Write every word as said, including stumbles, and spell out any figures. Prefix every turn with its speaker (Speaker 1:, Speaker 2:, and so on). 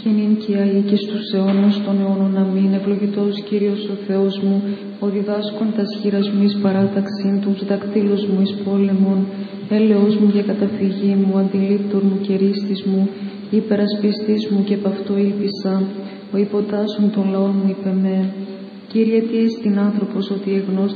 Speaker 1: και νυν και αεί και στους αιώνας των αιώνων αμήν. Ευλογητός Κύριος ο Θεός μου, ο διδάσκων τας χείρας μου εις παράταξην, τους δακτύλους μου εις πόλεμον, έλεος μου για καταφυγή μου, αντιλήπτορ μου και ρίστης μου, υπερασπιστής μου και επ' αυτό ήλπισα, ο υποτάσσων των λαών μου είπε με. Κύριε, τι εστιν άνθρωπος ότι εγνώστης